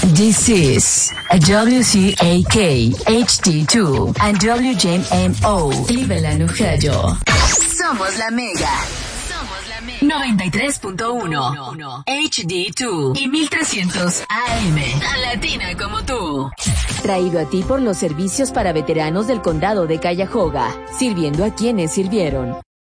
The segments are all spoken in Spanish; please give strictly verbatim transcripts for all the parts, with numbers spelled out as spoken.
This is a W C A K H D two and W J M O Cleveland, Ohio. Somos la Mega. Somos la Mega. noventa y tres punto uno H D dos y mil trescientos A M. Tan latina como tú. Traído a ti por los servicios para veteranos del condado de Cuyahoga, sirviendo a quienes sirvieron.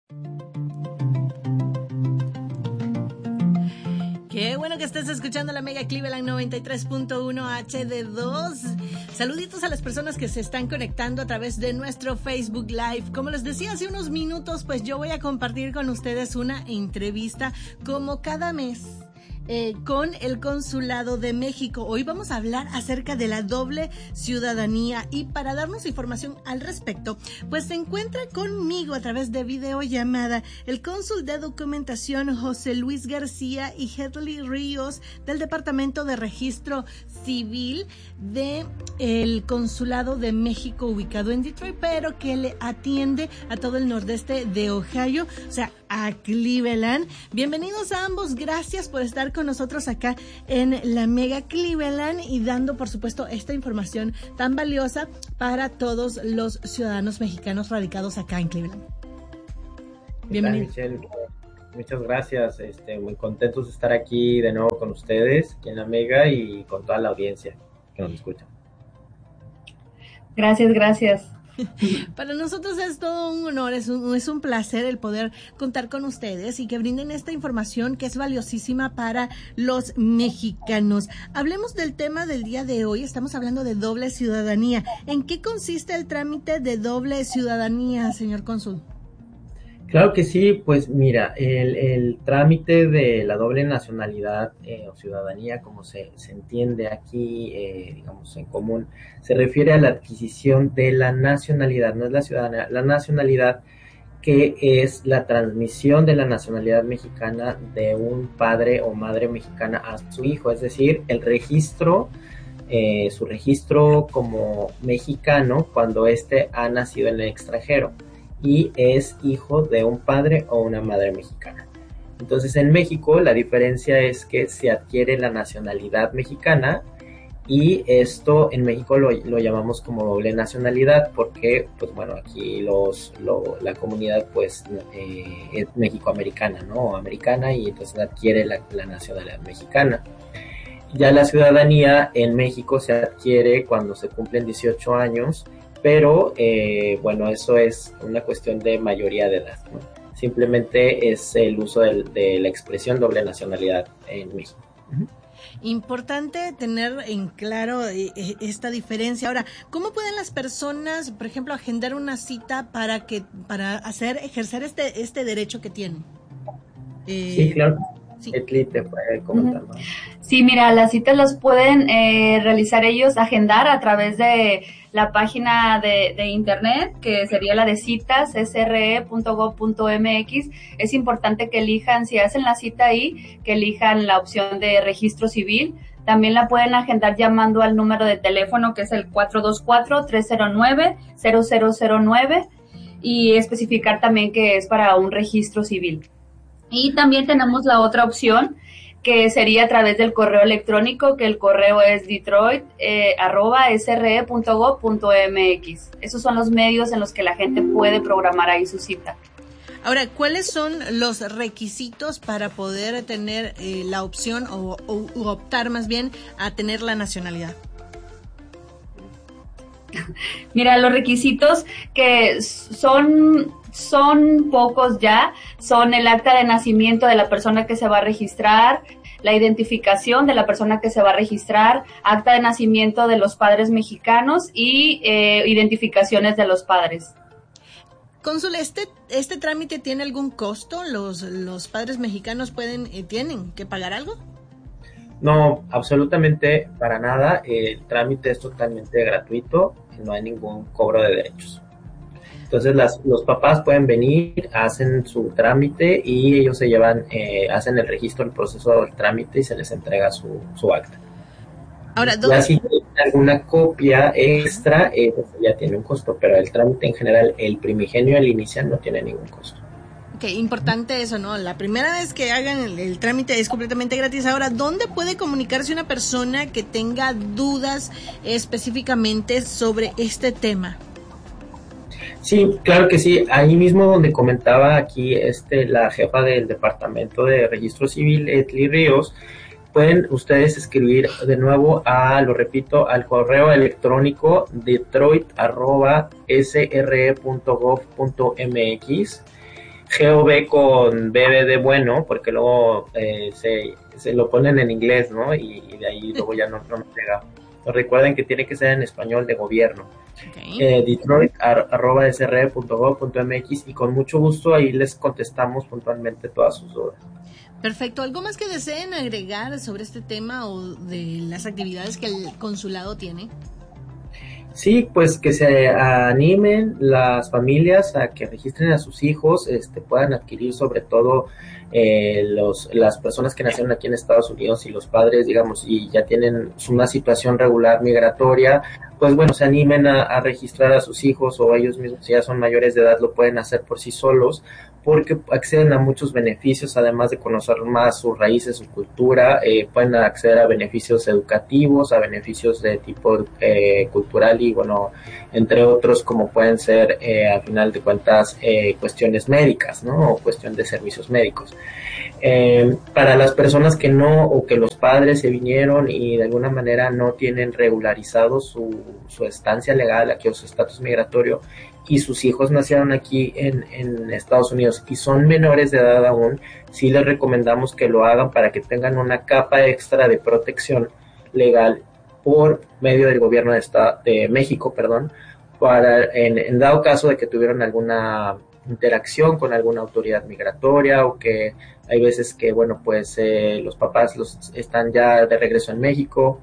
Qué bueno que estés escuchando la Mega Cleveland noventa y tres punto uno H D dos. Saluditos a las personas que se están conectando a través de nuestro Facebook Live. Como les decía hace unos minutos, pues yo voy a compartir con ustedes una entrevista como cada mes. Eh, con el Consulado de México. Hoy vamos a hablar acerca de la doble ciudadanía y para darnos información al respecto, pues se encuentra conmigo a través de videollamada el cónsul de documentación José Luis García y Hedley Ríos del Departamento de Registro Civil de el Consulado de México ubicado en Detroit, pero que le atiende a todo el nordeste de Ohio, o sea, a Cleveland. Bienvenidos a ambos, gracias por estar con nosotros acá en la Mega Cleveland y dando, por supuesto, esta información tan valiosa para todos los ciudadanos mexicanos radicados acá en Cleveland. Bienvenidos. Michelle, muchas gracias, este, muy contentos de estar aquí de nuevo con ustedes, aquí en la Mega y con toda la audiencia que nos escucha. Gracias, gracias. Para nosotros es todo un honor, es un, es un placer el poder contar con ustedes y que brinden esta información que es valiosísima para los mexicanos. Hablemos del tema del día de hoy, estamos hablando de doble ciudadanía. ¿En qué consiste el trámite de doble ciudadanía, señor cónsul? Claro que sí, pues mira, el, el trámite de la doble nacionalidad eh, o ciudadanía, como se, se entiende aquí, eh, digamos, en común, se refiere a la adquisición de la nacionalidad, no es la ciudadanía, la nacionalidad, que es la transmisión de la nacionalidad mexicana de un padre o madre mexicana a su hijo, es decir, el registro, eh, su registro como mexicano cuando éste ha nacido en el extranjero y es hijo de un padre o una madre mexicana. Entonces, en México la diferencia es que se adquiere la nacionalidad mexicana y esto en México lo, lo llamamos como doble nacionalidad porque, pues bueno, aquí los lo, la comunidad pues eh, es mexicoamericana, ¿no? O americana y entonces adquiere la, la nacionalidad mexicana. Ya la ciudadanía en México se adquiere cuando se cumplen dieciocho años, pero eh, bueno, eso es una cuestión de mayoría de edad, ¿no? Simplemente es el uso de, de la expresión doble nacionalidad en México. Uh-huh. Importante tener en claro eh, esta diferencia. Ahora, ¿cómo pueden las personas, por ejemplo, agendar una cita para que para hacer ejercer este este derecho que tienen? Eh, sí, claro. Sí. Edley te puede comentar más. Sí, mira, las citas las pueden eh, realizar ellos, agendar a través de la página de, de internet, que sería la de citas, s r e punto gov punto m x. Es importante que elijan, si hacen la cita ahí, que elijan la opción de registro civil. También la pueden agendar llamando al número de teléfono, que es el cuatro dos cuatro, tres cero nueve, cero cero cero nueve, y especificar también que es para un registro civil. Y también tenemos la otra opción, que sería a través del correo electrónico, que el correo es detroit eh, arroba s r e punto gov punto m x. Esos son los medios en los que la gente puede programar ahí su cita. Ahora, ¿cuáles son los requisitos para poder tener eh, la opción o, o u optar más bien a tener la nacionalidad? Mira, los requisitos que son... son pocos ya, son el acta de nacimiento de la persona que se va a registrar, la identificación de la persona que se va a registrar, acta de nacimiento de los padres mexicanos y eh, identificaciones de los padres. Cónsul, ¿este, este trámite tiene algún costo? ¿Los, los padres mexicanos pueden eh, tienen que pagar algo? No, absolutamente para nada. El trámite es totalmente gratuito, no hay ningún cobro de derechos. Entonces las, los papás pueden venir, hacen su trámite y ellos se llevan, eh, hacen el registro, el proceso del trámite y se les entrega su, su acta. Ahora, ya si tienen alguna copia extra, eh, pues ya tiene un costo, pero el trámite en general, el primigenio, el inicial, no tiene ningún costo. Ok, importante eso, ¿no? La primera vez que hagan el, el trámite es completamente gratis. Ahora, ¿dónde puede comunicarse una persona que tenga dudas específicamente sobre este tema? Sí, claro que sí. Ahí mismo donde comentaba aquí este la jefa del Departamento de Registro Civil, Etli Ríos, pueden ustedes escribir de nuevo a, lo repito, al correo electrónico detroit arroba s r e punto gov punto m x, gov con B de bueno, porque luego eh, se, se lo ponen en inglés, ¿no? Y, y de ahí luego ya no, no nos llega. Recuerden que tiene que ser en español de gobierno. Okay. Eh, detroit arroba s r e punto gov punto m x, y con mucho gusto ahí les contestamos puntualmente todas sus dudas. Perfecto. ¿Algo más que deseen agregar sobre este tema o de las actividades que el consulado tiene? Sí, pues que se animen las familias a que registren a sus hijos, este, puedan adquirir sobre todo eh, los, las personas que nacieron aquí en Estados Unidos y los padres, digamos, y ya tienen una situación regular migratoria, pues bueno, se animen a, a registrar a sus hijos, o ellos mismos, si ya son mayores de edad, lo pueden hacer por sí solos, porque acceden a muchos beneficios, además de conocer más sus raíces, su cultura, eh, pueden acceder a beneficios educativos, a beneficios de tipo eh, cultural y, bueno, entre otros, como pueden ser, eh, a final de cuentas, eh, cuestiones médicas, ¿no? O cuestión de servicios médicos. Eh, para las personas que no, o que los padres se vinieron y de alguna manera no tienen regularizado su, su estancia legal aquí o su estatus migratorio, y sus hijos nacieron aquí en, en Estados Unidos y son menores de edad aún, sí les recomendamos que lo hagan para que tengan una capa extra de protección legal por medio del gobierno de, esta, de México, perdón, para en, en dado caso de que tuvieron alguna interacción con alguna autoridad migratoria, o que hay veces que, bueno, pues eh, los papás los están ya de regreso en México,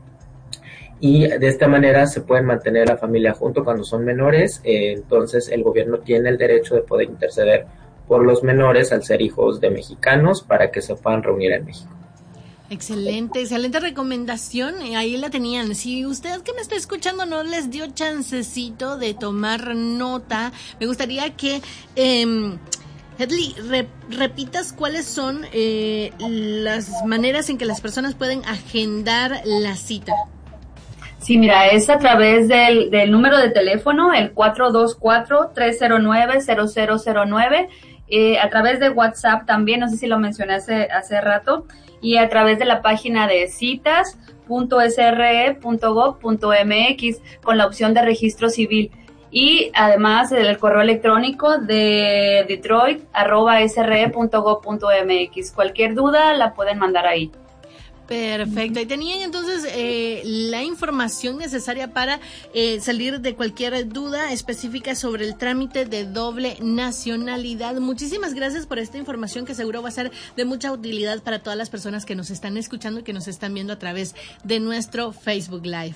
y de esta manera se pueden mantener la familia junto cuando son menores. Eh, entonces el gobierno tiene el derecho de poder interceder por los menores al ser hijos de mexicanos para que se puedan reunir en México. Excelente, excelente recomendación, ahí la tenían. Si usted que me está escuchando no les dio chancecito de tomar nota, me gustaría que eh, Etli, re, repitas cuáles son eh, las maneras en que las personas pueden agendar la cita. Sí, mira, es a través del, del número de teléfono, el cuatro dos cuatro, tres cero nueve, cero cero cero nueve, eh, a través de WhatsApp también, no sé si lo mencioné hace, hace rato, y a través de la página de citas punto s r e punto gov punto m x con la opción de registro civil, y además el correo electrónico de detroit arroba s r e punto gov punto m x. Cualquier duda la pueden mandar ahí. Perfecto, y tenían entonces eh, la información necesaria para eh, salir de cualquier duda específica sobre el trámite de doble nacionalidad. Muchísimas gracias por esta información, que seguro va a ser de mucha utilidad para todas las personas que nos están escuchando y que nos están viendo a través de nuestro Facebook Live.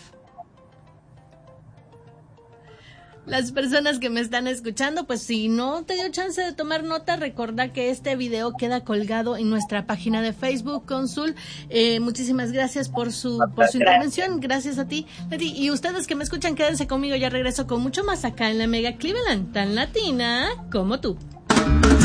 Las personas que me están escuchando, pues si no te dio chance de tomar nota, recuerda que este video queda colgado en nuestra página de Facebook, Consul. Eh, muchísimas gracias por su por su intervención. Gracias a ti, Leti. Y ustedes que me escuchan, quédense conmigo. Ya regreso con mucho más acá en la Mega Cleveland, tan latina como tú.